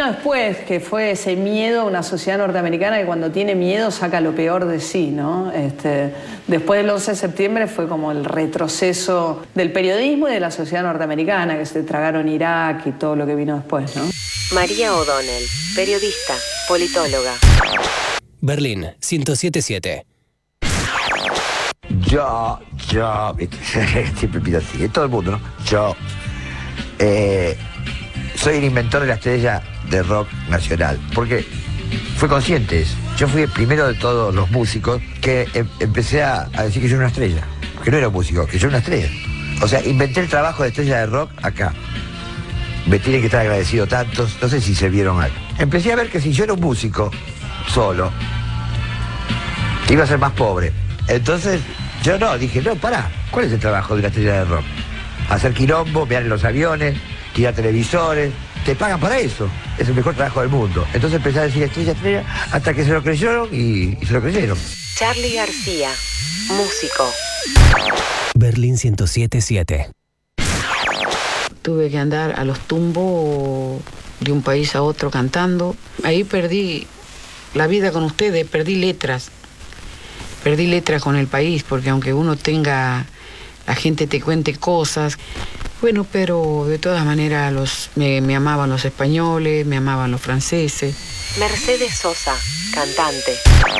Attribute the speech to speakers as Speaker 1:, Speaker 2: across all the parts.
Speaker 1: vino después, que fue ese miedo a una sociedad norteamericana que cuando tiene miedo saca lo peor de sí, ¿no? Después del 11 de septiembre fue como el retroceso del periodismo y de la sociedad norteamericana, que se tragaron Irak y todo lo que vino después, ¿no?
Speaker 2: María O'Donnell, periodista, politóloga.
Speaker 3: Berlín, 107.7.
Speaker 4: Yo, siempre pido así, todo el mundo, ¿no? Yo soy el inventor de la estrella de rock nacional, porque fue consciente eso. Yo fui el primero de todos los músicos que empecé a decir que yo era una estrella, que no era un músico, que yo era una estrella. O sea, inventé el trabajo de estrella de rock acá. Me tienen que estar agradecido tantos, no sé si se vieron algo. Empecé a ver que si yo era un músico solo, iba a ser más pobre. Entonces, yo dije, pará, ¿cuál es el trabajo de una estrella de rock? Hacer quilombo, mirar en los aviones, tirar televisores, te pagan para eso, es el mejor trabajo del mundo. Entonces empecé a decir estrella, hasta que se lo creyeron y se lo creyeron.
Speaker 2: Charly García, músico.
Speaker 3: Berlín 107.7.
Speaker 5: Tuve que andar a los tumbos de un país a otro cantando. Ahí perdí la vida con ustedes, perdí letras con el país, porque aunque uno tenga, la gente te cuente cosas, bueno, pero de todas maneras me amaban los españoles, me amaban los franceses.
Speaker 2: Mercedes Sosa, cantante.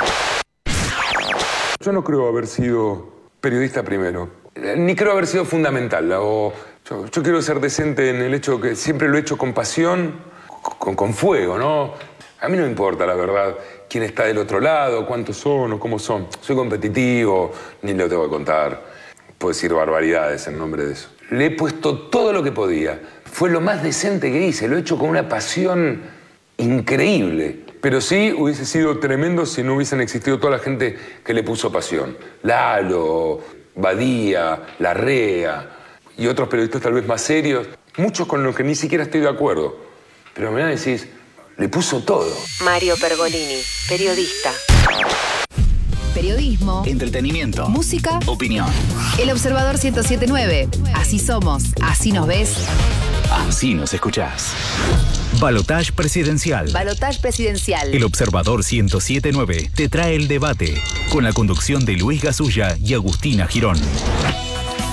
Speaker 6: Yo no creo haber sido periodista primero, ni creo haber sido fundamental. Yo quiero ser decente en el hecho que siempre lo he hecho con pasión, con fuego, ¿no? A mí no me importa, la verdad, quién está del otro lado, cuántos son o cómo son. Soy competitivo, ni lo tengo que contar. Puedo decir barbaridades en nombre de eso. Le he puesto todo lo que podía. Fue lo más decente que hice. Lo he hecho con una pasión increíble. Pero sí hubiese sido tremendo si no hubiesen existido toda la gente que le puso pasión. Lalo, Badía, Larrea y otros periodistas tal vez más serios. Muchos con los que ni siquiera estoy de acuerdo. Pero me decís, le puso todo.
Speaker 2: Mario Pergolini, periodista.
Speaker 7: Periodismo,
Speaker 8: entretenimiento,
Speaker 7: música,
Speaker 8: opinión.
Speaker 7: El Observador 107.9. Así somos, así nos ves,
Speaker 8: así nos escuchás. Balotaje presidencial.
Speaker 7: Balotaje presidencial.
Speaker 8: El Observador 107.9 te trae el debate con la conducción de Luis Gasulla y Agustina Girón.